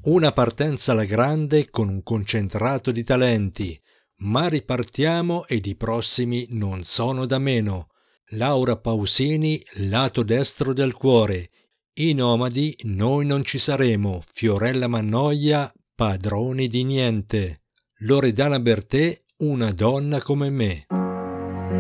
Una partenza alla grande con un concentrato di talenti, ma ripartiamo ed i prossimi non sono da meno. Laura Pausini, lato destro del cuore. I nomadi, noi non ci saremo. Fiorella Mannoia, padroni di niente. Loredana Bertè, una donna come me.